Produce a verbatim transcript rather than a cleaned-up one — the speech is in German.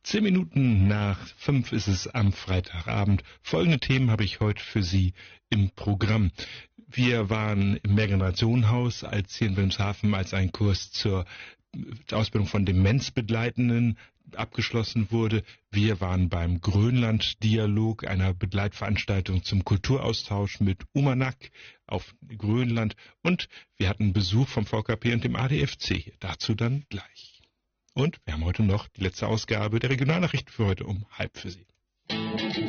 Zehn Minuten nach fünf ist es am Freitagabend. Folgende Themen habe ich heute für Sie im Programm. Wir waren im Mehrgenerationenhaus als hier in Wilhelmshaven, als ein Kurs zur Ausbildung von Demenzbegleitenden abgeschlossen wurde. Wir waren beim Grönland-Dialog, einer Begleitveranstaltung zum Kulturaustausch mit Umanak auf Grönland. Und wir hatten Besuch vom V K P und dem A D F C. Dazu dann gleich. Und wir haben heute noch die letzte Ausgabe der Regionalnachrichten für heute um halb für Sie.